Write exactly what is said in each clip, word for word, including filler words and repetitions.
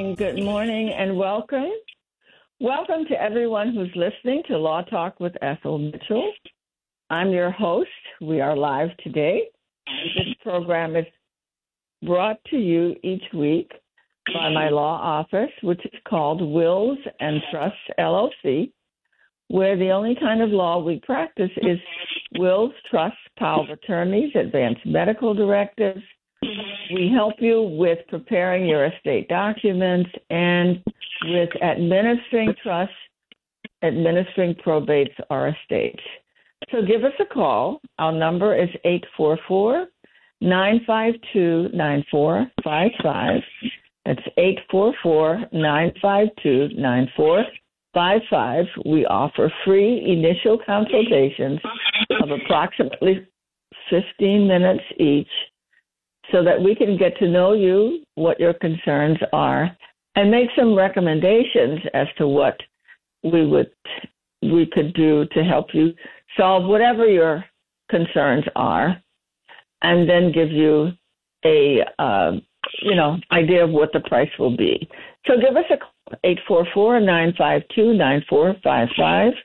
morning, good morning, and welcome. Welcome to everyone who's listening to Law Talk with Ethel Mitchell. I'm your host. We are live today. This program is brought to you each week by my law office, which is called Wills and Trusts, L L C, where the only kind of law we practice is wills, trusts, power of attorneys, advance medical directives. We help you with preparing your estate documents and with administering trusts, administering probates or estates. So give us a call. Our number is eight four four, nine five two, nine four five five. That's eight four four, nine five two, nine four five five. We offer free initial consultations of approximately fifteen minutes each so that we can get to know you, what your concerns are, and make some recommendations as to what we would we could do to help you solve whatever your concerns are, and then give you a uh, you know idea of what the price will be. So give us a call, eight four four, nine five two, nine four five five.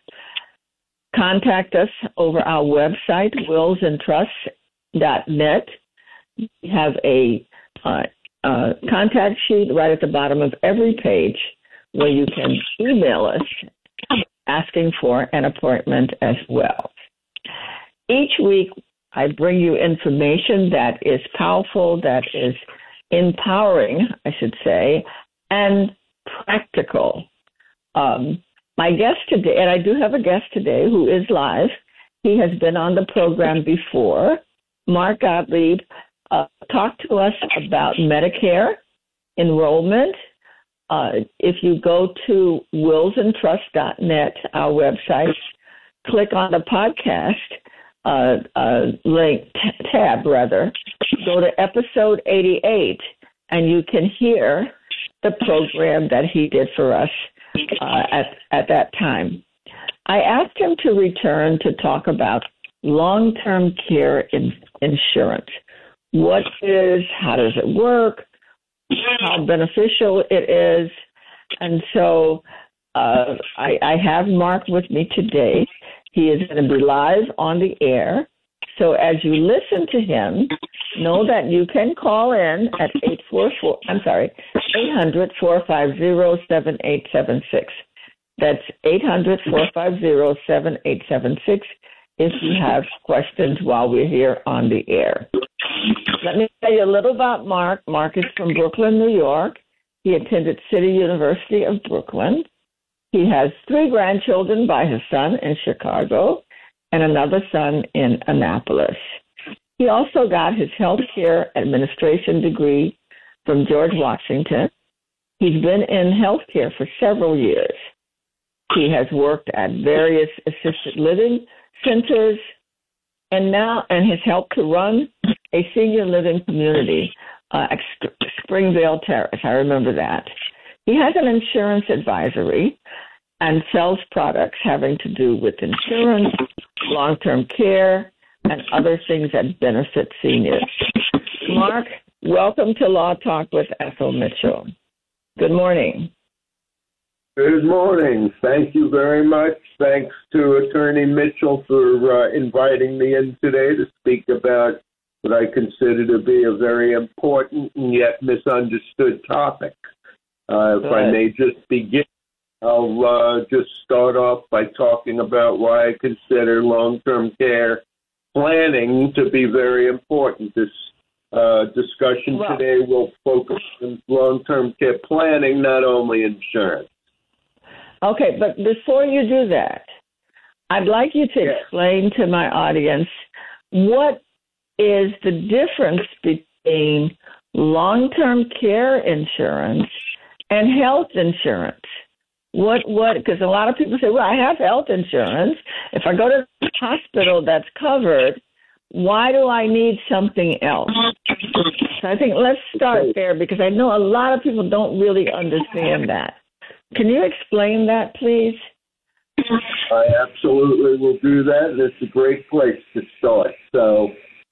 Contact us over our website, wills and trusts dot net. We have a uh, uh, contact sheet right at the bottom of every page where you can email us asking for an appointment as well. Each week, I bring you information that is powerful, that is empowering, I should say, and practical. Um, my guest today, and I do have a guest today who is live. He has been on the program before. Mark Gottlieb uh, talked to us about Medicare enrollment. Uh, if you go to wills and trusts dot net, our website, click on the podcast uh, uh, link t- tab, rather, go to episode eighty-eight, and you can hear the program that he did for us uh, at, at that time. I asked him to return to talk about long-term care in, insurance. What is, how does it work, how beneficial it is. And so uh, I, I have Mark with me today. He is going to be live on the air. So as you listen to him, know that you can call in at eight four four, I'm sorry, eight hundred, four five zero, seven eight seven six. That's eight hundred, four five zero, seven eight seven six if you have questions while we're here on the air. Let me tell you a little about Mark. Mark is from Brooklyn, New York. He attended City University of Brooklyn. He has three grandchildren by his son in Chicago and another son in Annapolis. He also got his healthcare administration degree from George Washington. He's been in healthcare for several years. He has worked at various assisted living centers and now and has helped to run a senior living community uh, at Springvale Terrace. I remember that. He has an insurance advisory and sells products having to do with insurance, long-term care, and other things that benefit seniors. Mark, welcome to Law Talk with Ethel Mitchell. Good morning. Good morning. Thank you very much. Thanks to Attorney Mitchell for uh, inviting me in today to speak about what I consider to be a very important and yet misunderstood topic. Uh, if I may just begin, I'll uh, just start off by talking about why I consider long-term care planning to be very important. This uh, discussion well, today will focus on long-term care planning, not only insurance. Okay, but before you do that, I'd like you to explain to my audience what is the difference between long-term care insurance and health insurance. What, what, because a lot of people say, well, I have health insurance. If I go to the hospital, that's covered. Why do I need something else? So I think let's start there because I know a lot of people don't really understand that. Can you explain that, please? I absolutely will do that, and it's a great place to start. So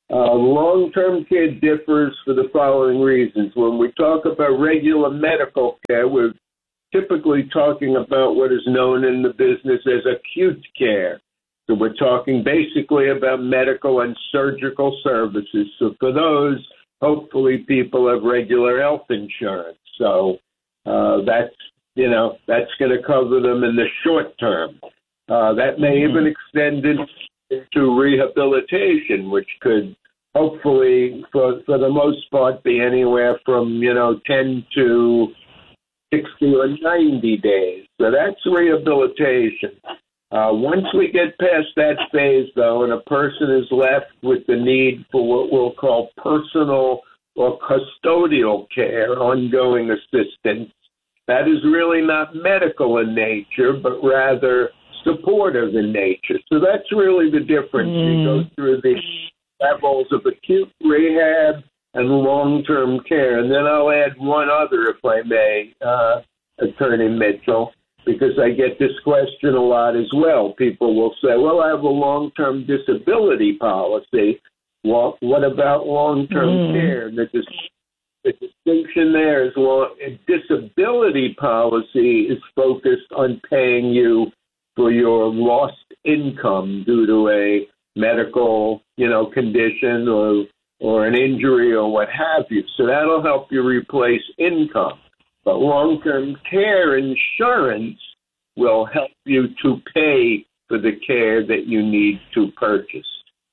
Uh, long-term care differs for the following reasons. When we talk about regular medical care, we're typically talking about what is known in the business as acute care. So we're talking basically about medical and surgical services. So for those, hopefully people have regular health insurance. So uh, that's, you know, that's going to cover them in the short term. Uh, that may mm-hmm. even extend into rehabilitation, which could hopefully, for, for the most part, be anywhere from, you know, ten to sixty or ninety days. So that's rehabilitation. Uh, once we get past that phase, though, and a person is left with the need for what we'll call personal or custodial care, ongoing assistance, that is really not medical in nature, but rather supportive in nature. So that's really the difference. Mm. We go through the levels of acute rehab and long-term care. And then I'll add one other, if I may, uh, Attorney Mitchell, because I get this question a lot as well. People will say, well, I have a long-term disability policy. Well, what about long-term mm. care? The, dis- the distinction there is long- a disability policy is focused on paying you for your lost income due to a medical, you know, condition or or an injury or what have you. So that'll help you replace income. But long-term care insurance will help you to pay for the care that you need to purchase.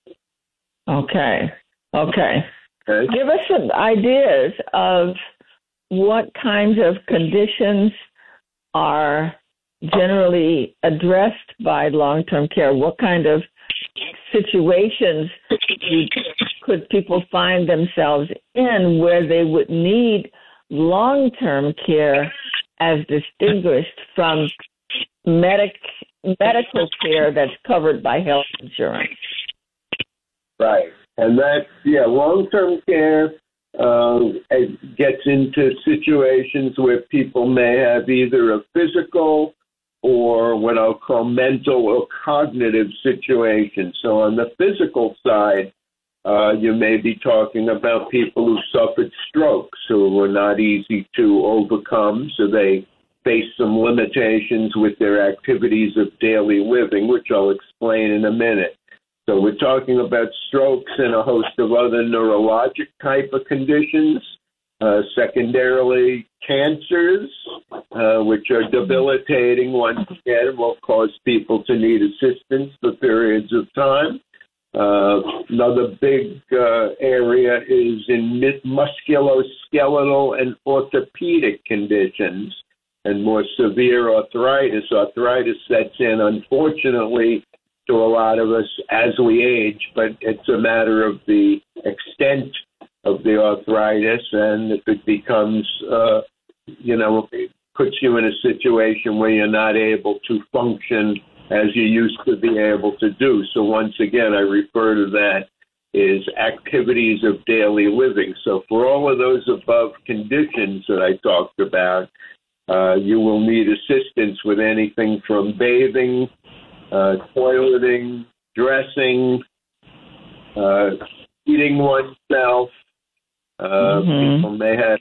Okay. Okay. Okay. Give us some ideas of what kinds of conditions are generally addressed by long-term care. What kind of situations could people find themselves in where they would need long-term care as distinguished from medic, medical care that's covered by health insurance? Right. And that's, yeah, long-term care uh, gets into situations where people may have either a physical or what I'll call mental or cognitive situation. So on the physical side, uh, you may be talking about people who suffered strokes, who were not easy to overcome, so they face some limitations with their activities of daily living, which I'll explain in a minute. So we're talking about strokes and a host of other neurologic type of conditions. Uh, secondarily, cancers, uh, which are debilitating once again, will cause people to need assistance for periods of time. Uh, another big uh, area is in musculoskeletal and orthopedic conditions and more severe arthritis. Arthritis sets in, unfortunately, to a lot of us as we age, but it's a matter of the extent of the arthritis, and if it becomes, uh, you know, it puts you in a situation where you're not able to function as you used to be able to do. So once again, I refer to that as activities of daily living. So for all of those above conditions that I talked about, uh, you will need assistance with anything from bathing, uh, toileting, dressing, uh, eating oneself. Uh, mm-hmm. People may have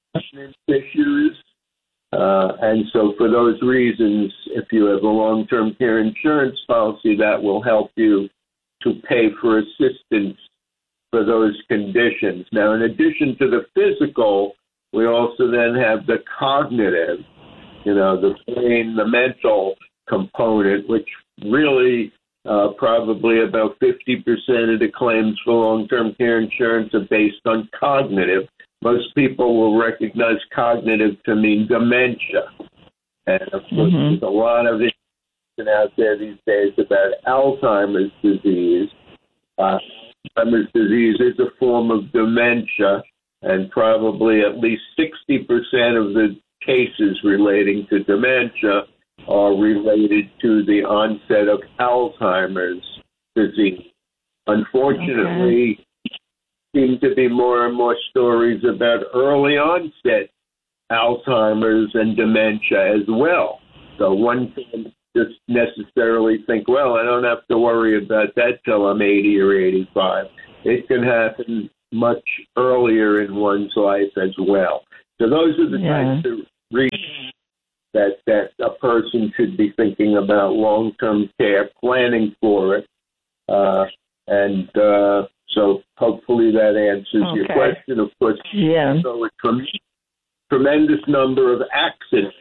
issues. Uh, and so for those reasons, if you have a long-term care insurance policy, that will help you to pay for assistance for those conditions. Now, in addition to the physical, we also then have the cognitive, you know, the brain, the mental component, which really uh, probably about fifty percent of the claims for long-term care insurance are based on cognitive. Most people will recognize cognitive to mean dementia. And, of course, mm-hmm. there's a lot of information out there these days about Alzheimer's disease. Uh, Alzheimer's disease is a form of dementia, and probably at least sixty percent of the cases relating to dementia are related to the onset of Alzheimer's disease. Unfortunately, okay. seem to be more and more stories about early onset Alzheimer's and dementia as well. So one can just necessarily think, well, I don't have to worry about that till I'm eighty or eighty-five. it can happen much earlier in one's life as well. So those are the yeah. types of reasons that, that a person should be thinking about long-term care, planning for it. Uh, and uh, so hopefully that answers okay. your question. Of course, yeah. so a trem- tremendous number of accidents.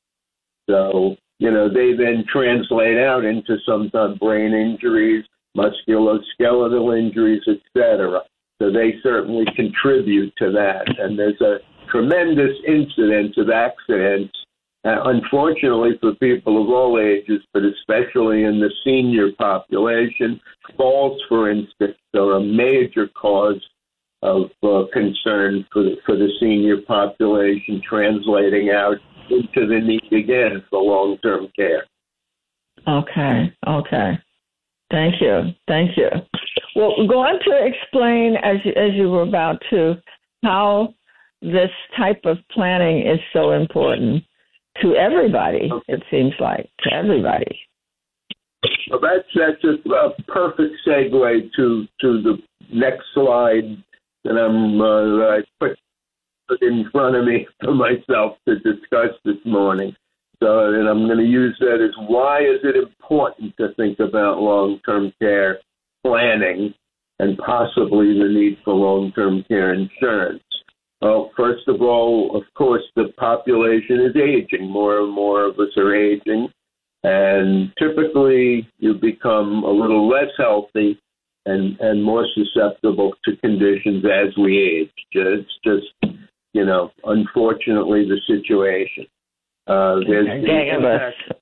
So, you know, they then translate out into sometimes brain injuries, musculoskeletal injuries, et cetera. So they certainly contribute to that. And there's a tremendous incidence of accidents, uh, unfortunately for people of all ages, but especially in the senior population. Falls, for instance, are a major cause of uh, concern for the, for the senior population, translating out into the need again for long-term care. Okay, okay. Thank you, thank you. Well, go on to explain, as you, as you were about to, how this type of planning is so important to everybody, okay. it seems like, to everybody. Well, that's, that's a, a perfect segue to, to the next slide that I'm uh, I put in front of me for myself to discuss this morning. So, and I'm going to use that as why is it important to think about long-term care planning and possibly the need for long-term care insurance. Well, first of all, of course, the population is aging. More and more of us are aging. And typically you become a little less healthy and, and more susceptible to conditions as we age. It's just, you know, unfortunately the situation. Uh, there's a gang of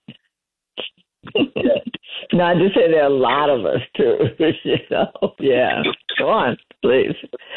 us. Not to say there are a lot of us too. You know? Yeah. Go on, please.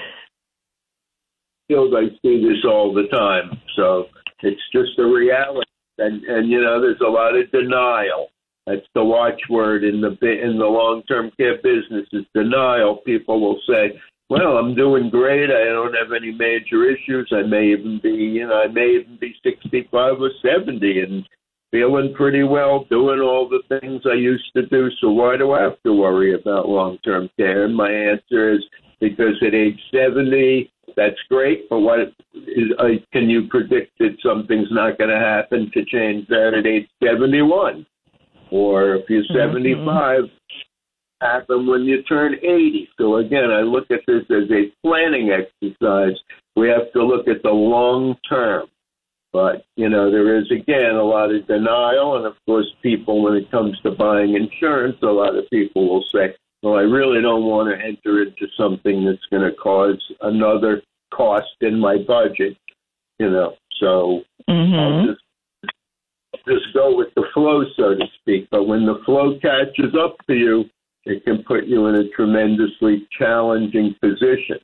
I see this all the time, so it's just a reality. And and you know, there's a lot of denial. That's the watchword in the in the long-term care business is denial. People will say, well, I'm doing great. I don't have any major issues. I may even be, you know, I may even be sixty-five or seventy and feeling pretty well, doing all the things I used to do. So why do I have to worry about long-term care? And my answer is because at age seventy, that's great. But what is, uh, can you predict that something's not going to happen to change that at age seventy-one? Or if you're seventy-five, mm-hmm. happen when you turn eighty. So again, I look at this as a planning exercise. We have to look at the long term. But, you know, there is, again, a lot of denial. And, of course, people, when it comes to buying insurance, a lot of people will say, well, I really don't want to enter into something that's going to cause another cost in my budget, you know. So mm-hmm. I'll just just go with the flow, so to speak. But when the flow catches up to you, it can put you in a tremendously challenging position.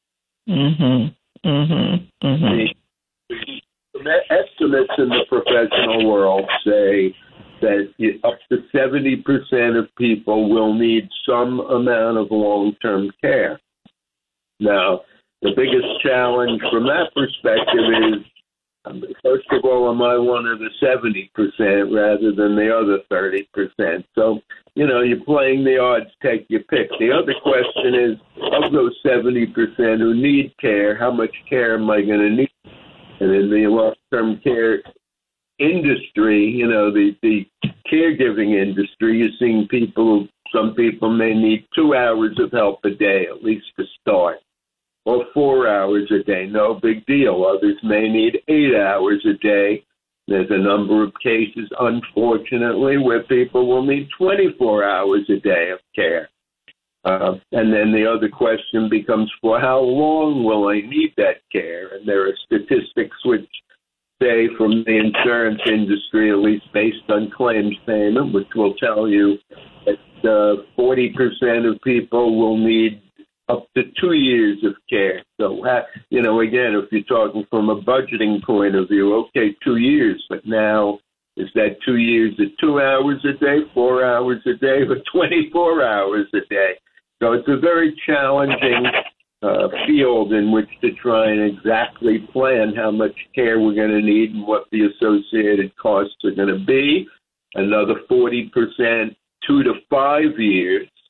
Mm-hmm. Mm-hmm. Mm-hmm. The estimates in the professional world say that up to seventy percent of people will need some amount of long-term care. Now, the biggest challenge from that perspective is, first of all, am I one of the seventy percent rather than the other thirty percent? So, you know, you're playing the odds, take your pick. The other question is, of those seventy percent who need care, how much care am I going to need? And in the long-term care industry, you know, the, the caregiving industry, you're seeing people, some people may need two hours of help a day, at least to start. Or four hours a day, no big deal. Others may need eight hours a day. There's a number of cases, unfortunately, where people will need twenty-four hours a day of care. Uh, and then the other question becomes, for how long will I need that care? And there are statistics which say from the insurance industry, at least based on claims payment, which will tell you that uh, forty percent of people will need up to two years of care. So, you know, again, if you're talking from a budgeting point of view, okay, two years, but now is that two years at two hours a day, four hours a day, or twenty-four hours a day? So it's a very challenging uh, field in which to try and exactly plan how much care we're going to need and what the associated costs are going to be. Another forty percent, two to five years.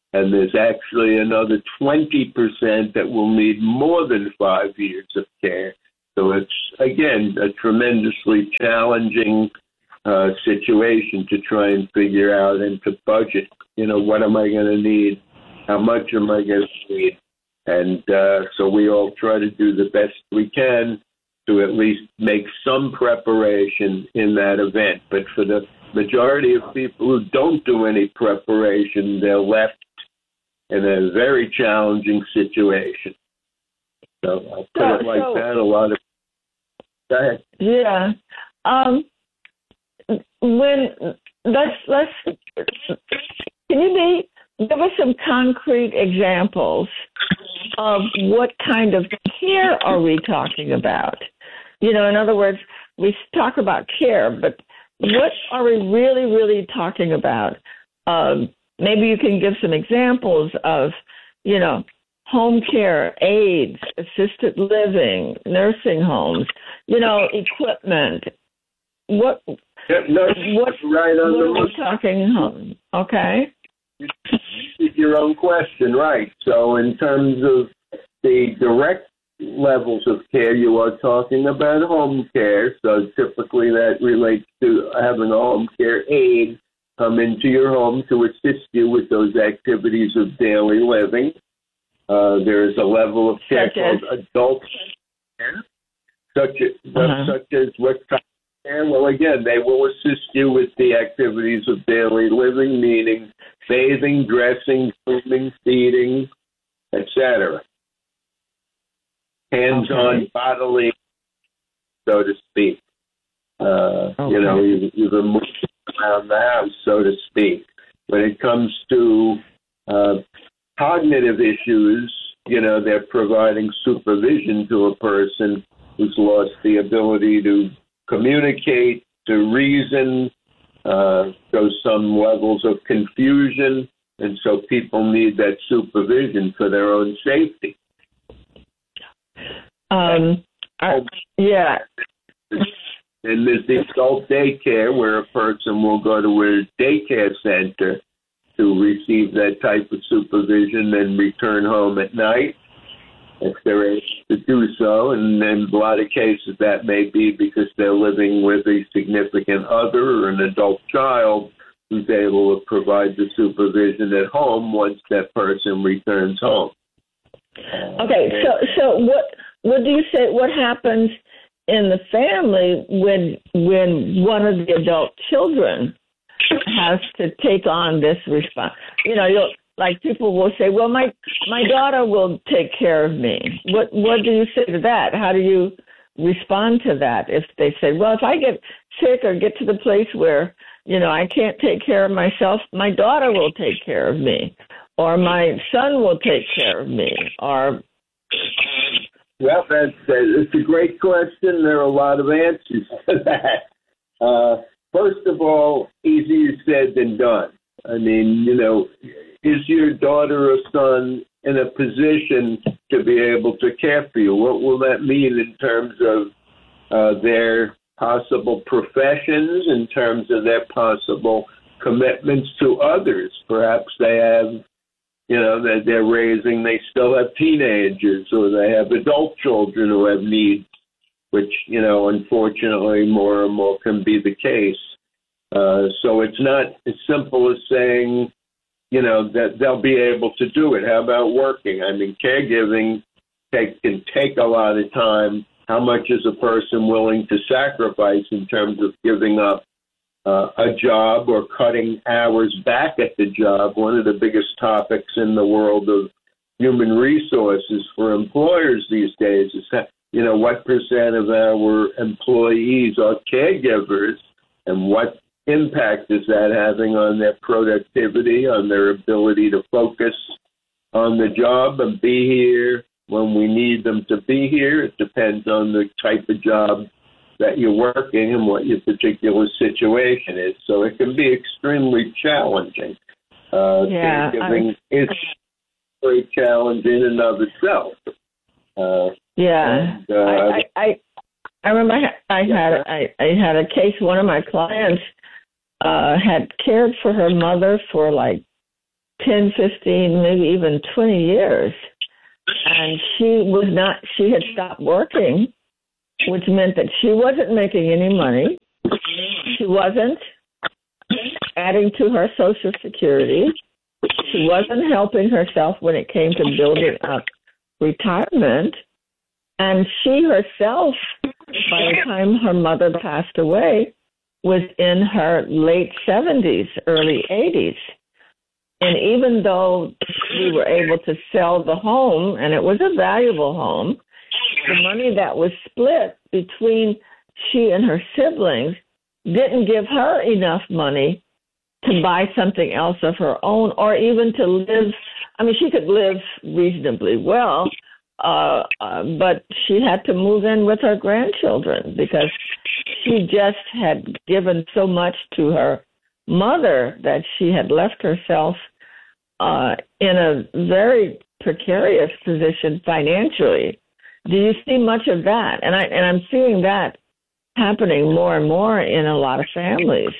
and there's actually another twenty percent that will need more than five years of care. So it's, again, a tremendously challenging uh, situation to try and figure out and to budget. You know, what am I going to need? How much am I going to need? And uh, so we all try to do the best we can to at least make some preparation in that event. But for the majority of people who don't do any preparation, they're left in a very challenging situation. So I'll put so, it like so, that. A lot of go ahead. Yeah. Um, when let's let's can you be give us some concrete examples of what kind of care are we talking about? You know, in other words, we talk about care, but what are we really, really talking about? Um, maybe you can give some examples of, you know, home care, aids, assisted living, nursing homes, you know, equipment. What, Yeah, no, what, right on what the are we list. talking home? Okay. Your own question, right. So in terms of the direct levels of care, you are talking about home care. So typically that relates to having a home care aide come into your home to assist you with those activities of daily living. Uh, there is a level of care Such as? called adult care, such as, Uh-huh. such as what kind of care? Well, again, they will assist you with the activities of daily living, meaning bathing, dressing, grooming, feeding, et cetera. Hands-on Okay. bodily, so to speak. Uh, Okay. You know, you, you can move around the house, so to speak. When it comes to uh, cognitive issues, you know, they're providing supervision to a person who's lost the ability to communicate, to reason, uh, so some levels of confusion, and so people need that supervision for their own safety. Um, I, yeah. And there's the adult daycare where a person will go to a daycare center to receive that type of supervision and return home at night if they're able to do so. And in a lot of cases that may be because they're living with a significant other or an adult child who's able to provide the supervision at home once that person returns home. Okay, so so what what do you say? What happens in the family when when one of the adult children has to take on this response? You know, you'll, like people will say, "Well, my my daughter will take care of me." What what do you say to that? How do you respond to that if they say, "Well, if I get sick or get to the place where you know I can't take care of myself, my daughter will take care of me." Or my son will take care of me, or... Well, that's, it's a great question. There are a lot of answers to that. Uh, first of all, easier said than done. I mean, you know, is your daughter or son in a position to be able to care for you? What will that mean in terms of uh, their possible professions, in terms of their possible commitments to others? Perhaps they have... You know, that they're raising, they still have teenagers or they have adult children who have needs, which, you know, unfortunately more and more can be the case. Uh, so it's not as simple as saying, you know, that they'll be able to do it. How about working? I mean, caregiving take, can take a lot of time. How much is a person willing to sacrifice in terms of giving up Uh, a job or cutting hours back at the job? One of the biggest topics in the world of human resources for employers these days is, that, you know, what percent of our employees are caregivers and what impact is that having on their productivity, on their ability to focus on the job and be here when we need them to be here. It depends on the type of job that you're working and what your particular situation is. So it can be extremely challenging. Uh, Yeah, caregiving is very challenging in and of itself. Uh, yeah, and, uh, I, I, I, I remember I had I, I had a case. One of my clients uh, had cared for her mother for like ten, fifteen, maybe even twenty years. And she was not, she had stopped working, which meant that she wasn't making any money. She wasn't adding to her Social Security. She wasn't helping herself when it came to building up retirement. And she herself, by the time her mother passed away, was in her late seventies, early eighties. And even though we were able to sell the home, and it was a valuable home, the money that was split between she and her siblings didn't give her enough money to buy something else of her own, or even to live. I mean, she could live reasonably well, uh, uh, but she had to move in with her grandchildren because she just had given so much to her mother that she had left herself uh, in a very precarious position financially. Do you see much of that? And I and I'm seeing that happening more and more in a lot of families.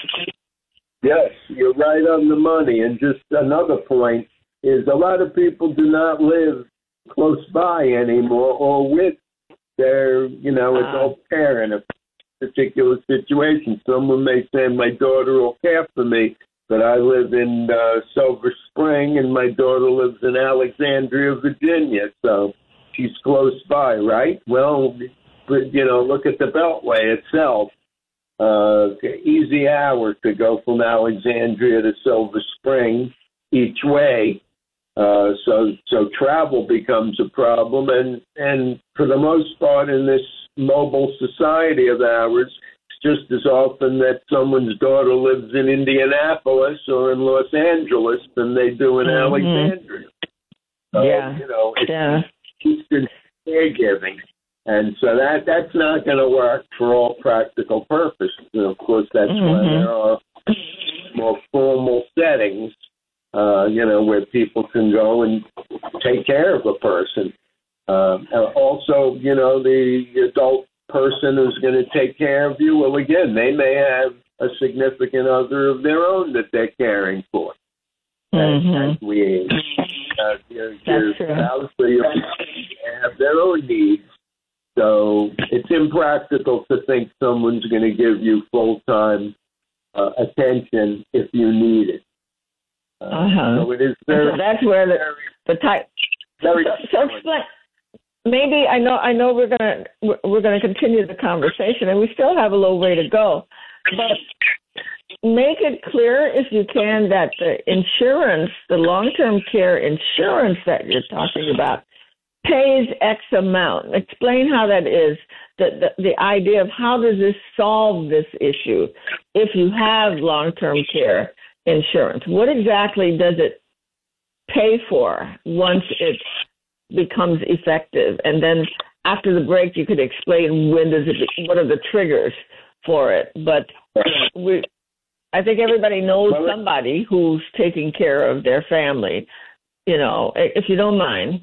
Yes, you're right on the money. And just another point is a lot of people do not live close by anymore or with their, you know, adult parent in a particular situation. Someone may say, my daughter will care for me, but I live in uh, Silver Spring and my daughter lives in Alexandria, Virginia, so she's close by, right? Well, but, you know, look at the Beltway itself. Uh, easy hour to go from Alexandria to Silver Spring each way. Uh, so so travel becomes a problem. And, and for the most part in this mobile society of ours, it's just as often that someone's daughter lives in Indianapolis or in Los Angeles than they do in mm-hmm. Alexandria. So, yeah. You know, it's yeah. constant caregiving. And so that that's not going to work for all practical purposes. And of course, that's mm-hmm. why there are more formal settings, uh, you know, where people can go and take care of a person. Uh, also, you know, the adult person who's going to take care of you, well, again, they may have a significant other of their own that they're caring for. Mm-hmm. As, as we age. Uh, your your spouse or your have their own needs. So it's impractical to think someone's going to give you full-time uh, attention if you need it. Uh, uh-huh. So it is very. So that's where the the type. Very so, so explain. Maybe I know I know we're gonna we're gonna continue the conversation, and we still have a little way to go. But make it clear, if you can, that the insurance, the long-term care insurance that you're talking about, pays X amount. Explain how that is, the, the, the idea of how does this solve this issue if you have long-term care insurance. What exactly does it pay for once it becomes effective? And then after the break, you could explain when does it, what are the triggers for it. But we, I think everybody knows somebody who's taking care of their family, you know, if you don't mind.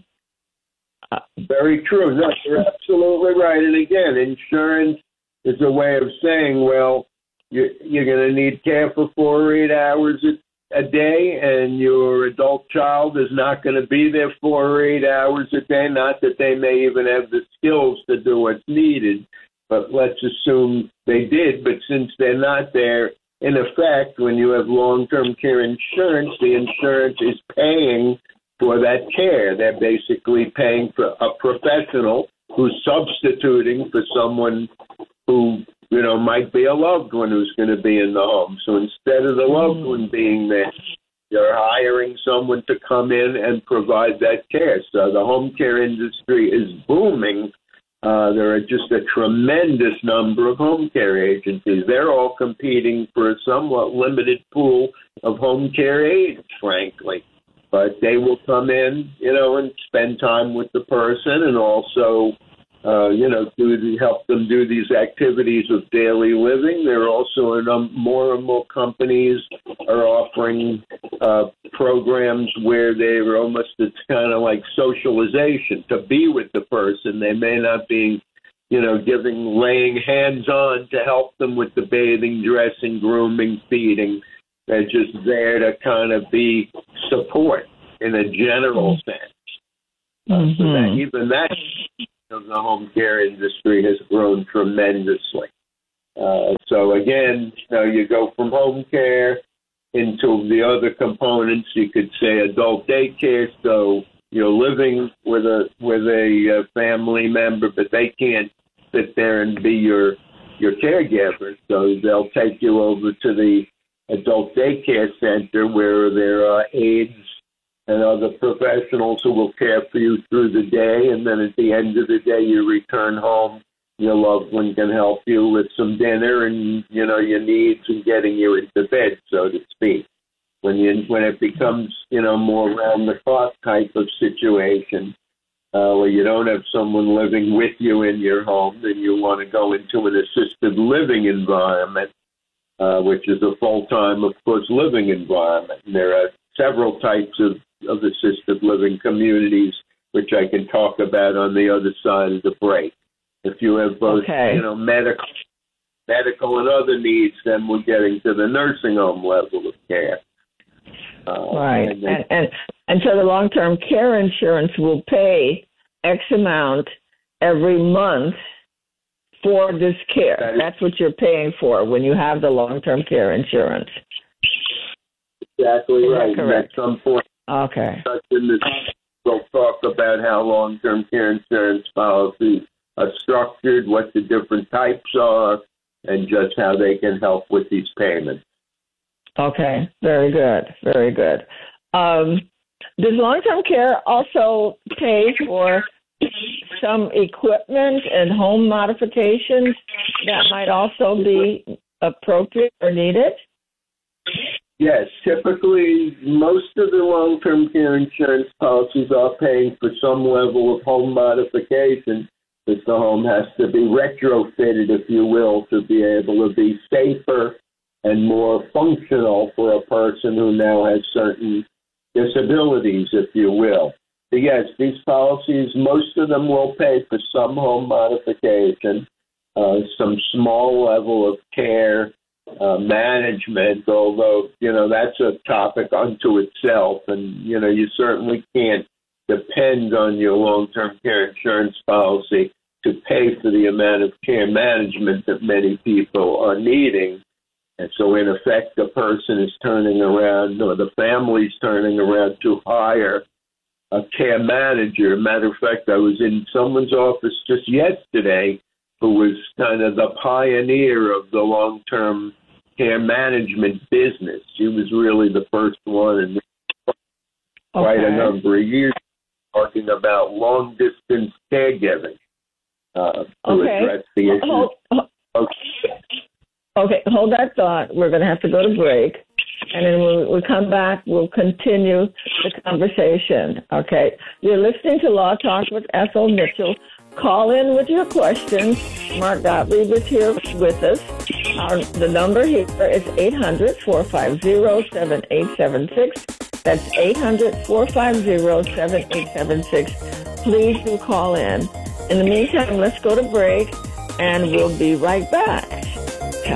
Very true. No, you're absolutely right. And again, insurance is a way of saying, well, you're, you're going to need care for four or eight hours a, a day, and your adult child is not going to be there four or eight hours a day. Not that they may even have the skills to do what's needed, but let's assume they did. But since they're not there, in effect, when you have long-term care insurance, the insurance is paying for that care. They're basically paying for a professional who's substituting for someone who, you know, might be a loved one who's going to be in the home. So instead of the loved one being there, you're hiring someone to come in and provide that care. So the home care industry is booming. Uh, there are just a tremendous number of home care agencies. They're all competing for a somewhat limited pool of home care aides, frankly. But they will come in, you know, and spend time with the person and also, uh, you know, do the, help them do these activities of daily living. There are also a num- more and more companies are offering uh, programs where they're almost, it's kind of like socialization, to be with the person. They may not be, you know, giving, laying hands on to help them with the bathing, dressing, grooming, feeding. They're just there to kind of be support in a general sense. Uh, mm-hmm. so that even that of the home care industry has grown tremendously. Uh, so again, you know, you go from home care into the other components. You could say adult daycare. So you're living with a with a uh, family member, but they can't sit there and be your your caregiver. So they'll take you over to the adult daycare center where there are aides and other professionals who will care for you through the day. And then at the end of the day, you return home. Your loved one can help you with some dinner and, you know, your needs and getting you into bed, so to speak. When you when it becomes, you know, more round-the-clock type of situation, uh, where you don't have someone living with you in your home, then you want to go into an assisted living environment, uh, which is a full-time, of course, living environment. And there are several types of, of assisted living communities, which I can talk about on the other side of the break. If you have both, okay. you know, medical, medical and other needs, then we're getting to the nursing home level of care. Uh, right, and, they, and, and and so the long-term care insurance will pay X amount every month for this care. That is, That's what you're paying for when you have the long-term care insurance. Exactly Is right. that correct? And at some point, okay. in this, we'll talk about how long-term care insurance policies are structured, what the different types are, and just how they can help with these payments. Okay, very good, very good. Um, does long-term care also pay for some equipment and home modifications that might also be appropriate or needed? Yes, typically most of the long-term care insurance policies are paying for some level of home modification, but the home has to be retrofitted, if you will, to be able to be safer and more functional for a person who now has certain disabilities, if you will. But yes, these policies, most of them will pay for some home modification, uh, some small level of care uh, management, although, you know, that's a topic unto itself. And, you know, you certainly can't depend on your long-term care insurance policy to pay for the amount of care management that many people are needing. And so, in effect, the person is turning around, or the family's turning around to hire a care manager. Matter of fact, I was in someone's office just yesterday who was kind of the pioneer of the long-term care management business. She was really the first one in quite okay. a number of years talking about long-distance caregiving uh, to okay. address the issue. Hold, hold, Okay. Okay, hold that thought. We're going to have to go to break. And then when we come back, we'll continue the conversation. Okay? You're listening to Law Talk with Ethel Mitchell. Call in with your questions. Mark Gottlieb is here with us. Our, the number here is eight hundred, four five zero, seven eight seven six. That's eight hundred, four five zero, seven eight seven six. Please do call in. In the meantime, let's go to break, and we'll be right back.